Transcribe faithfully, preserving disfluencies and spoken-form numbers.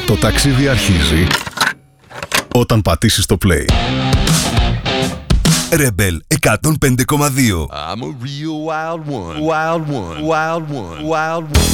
Το ταξίδι αρχίζει όταν πατήσεις το play. Rebel εκατόν πέντε κόμμα δύο. I'm a real wild one. Wild one. Wild one. Wild one.